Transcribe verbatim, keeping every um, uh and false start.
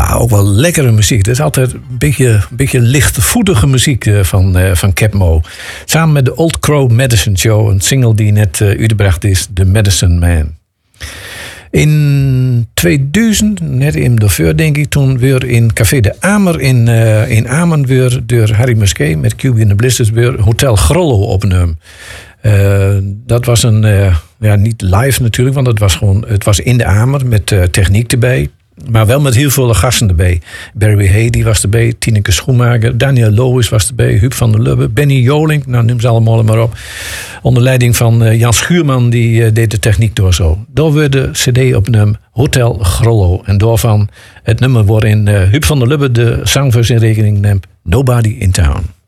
ja, ook wel lekkere muziek. Het is altijd een beetje, een beetje lichtvoetige muziek uh, van, uh, van Capmo. Samen met de Old Crow Medicine Show. Een single die net uh, uitgebracht is. The Medicine Man. In tweeduizend, net in de voor denk ik, toen weer in Café de Amer in, uh, in Amen weer door Harry Musquet met Q B and the Blisters weer Hotel Grollo opnemen. Uh, dat was een, uh, ja, niet live natuurlijk, want het was gewoon, het was in de Amer met uh, techniek erbij. Maar wel met heel veel gasten erbij. Barry Hay die was erbij, Tineke Schoenmaker, Daniel Lois was erbij, Huub van der Lubbe, Benny Joling, nou noem ze allemaal maar op. Onder leiding van uh, Jan Schuurman, die uh, deed de techniek door zo. Door werd de cd opnemen Hotel Grollo. En doorvan het nummer waarin uh, Huub van der Lubbe de zang voor zijn rekening neemt, Nobody in Town.